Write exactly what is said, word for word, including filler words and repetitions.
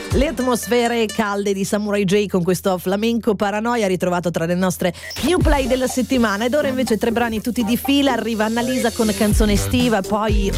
Le atmosfere calde di Samurai J con questo flamenco Paranoia ritrovato tra le nostre new play della settimana. Ed ora invece tre brani tutti di fila. Arriva Annalisa con canzone estiva, poi